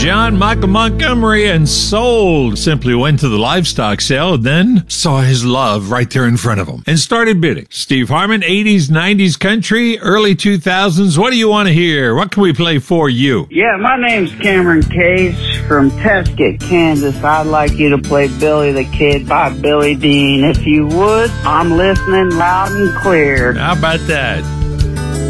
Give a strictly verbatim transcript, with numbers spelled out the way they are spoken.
John Michael Montgomery and Sold simply went to the livestock sale and then saw his love right there in front of him and started bidding. Steve Harmon, eighties, nineties country, early two thousands. What do you want to hear? What can we play for you? Yeah, my name's Cameron Case from Tesket, Kansas. I'd like you to play Billy the Kid by Billy Dean. If you would, I'm listening loud and clear. How about that?